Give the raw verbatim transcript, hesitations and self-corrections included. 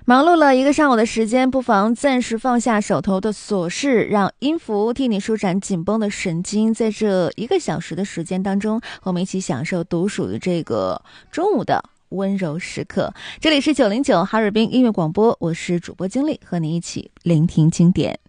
忙碌了一个上午的时间，不妨暂时放下手头的琐事，让音符替你舒展紧绷的神经。在这一个小时的时间当中，我们一起享受独属于这个中午的温柔时刻。这里是九零九哈尔滨音乐广播，我是主播经理，和你一起聆听经典。